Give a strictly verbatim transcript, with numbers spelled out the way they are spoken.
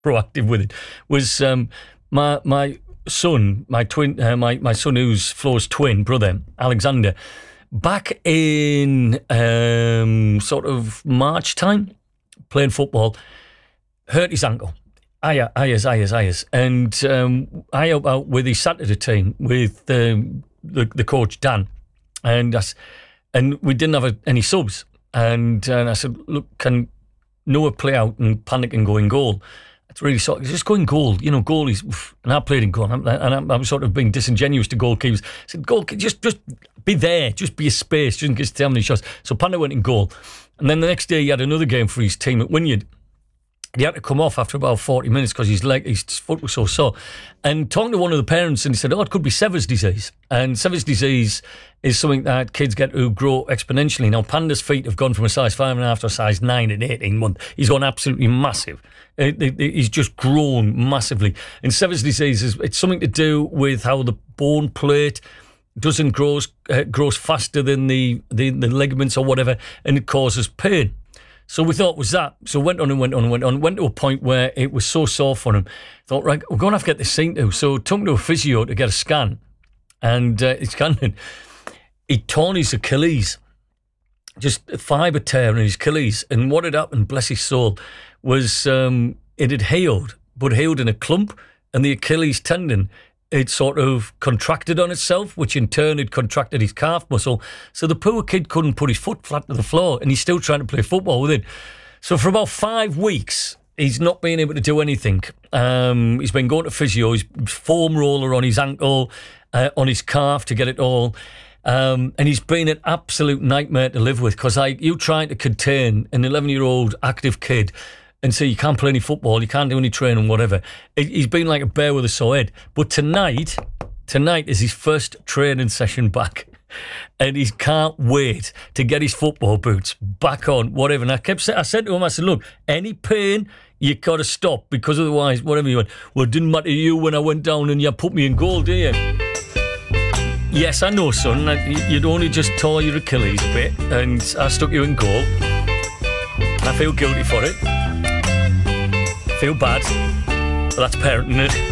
proactive with it, was um, my my son, my twin, uh, my, my son who's Flo's twin brother, Alexander, back in um, sort of March time, playing football, hurt his ankle. Ayers, Ayers, Ayers, Ayers. And um, I helped out with his Saturday team with um, the, the coach, Dan. And I, and we didn't have a, any subs. And, and I said, look, can Noah play out and panic and go in goal? It's really sort of, just go in goal. You know, goalies, and I played in goal. And I'm, I'm sort of being disingenuous to goalkeepers. I said, goal, just, just be there. Just be a space. Just in case tell many shots. So Panda went in goal. And then the next day he had another game for his team at Wynyard. He had to come off after about forty minutes because his leg, his foot was so sore. And talking to one of the parents, and he said, oh, it could be Sever's disease. And Sever's disease is something that kids get to grow exponentially. Now, Panda's feet have gone from a size five and a half to a size nine in eighteen months. He's gone absolutely massive. It, it, it, he's just grown massively. And Sever's disease, is it's something to do with how the bone plate doesn't grows uh, grows faster than the, the, the ligaments or whatever, and it causes pain. So we thought, was that? So went on and went on and went on. Went to a point where it was so sore for him. Thought, right, we're going to have to get this seen to. So took him to a physio to get a scan. And uh, he scanned. He torn his Achilles. Just a fibre tear in his Achilles. And what had happened, bless his soul, was um, it had healed, but healed in a clump. And the Achilles tendon, it sort of contracted on itself, which in turn had contracted his calf muscle. So the poor kid couldn't put his foot flat to the floor, and he's still trying to play football with it. So for about five weeks, he's not been able to do anything. Um, he's been going to physio, he's foam roller on his ankle, uh, on his calf to get it all. Um, and he's been an absolute nightmare to live with, because like you trying to contain an eleven-year-old active kid and say you can't play any football, you can't do any training, whatever. He's been like a bear with a sore head. But tonight, tonight is his first training session back. And he can't wait to get his football boots back on, whatever. And I kept saying, I said to him, I said, look, any pain, you got to stop, because otherwise, whatever you went, well, it didn't matter to you when I went down and you put me in goal, do you? Yes, I know, son. You'd only just tore your Achilles a bit and I stuck you in goal. I feel guilty for it. Feel bad, but that's parenting it.